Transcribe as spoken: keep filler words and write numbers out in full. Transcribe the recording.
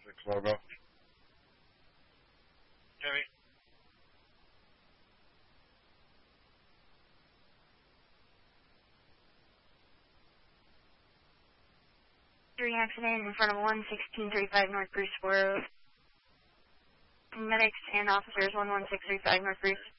six logo. Jimmy. Three accident in front of one sixteen thirty-five North Bruce Road. Medics and officers one one six three five North Bruce.